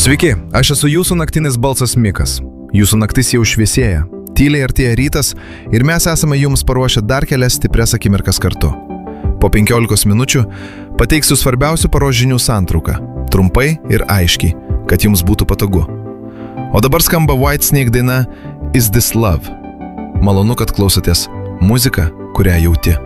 Sveiki, aš esu jūsų naktinis balsas Mikas. Jūsų naktis jau šviesėja, tyliai artėja rytas ir mes esame jums paruošę dar kelias stiprias akimirkas kartu. Po 15 minučių pateiksiu svarbiausių paros žinių santrauką, trumpai ir aiškiai, kad jums būtų patogu. O dabar skamba Whitesnake daina Is This Love? Malonu, kad klausotės muziką, kurią jauti.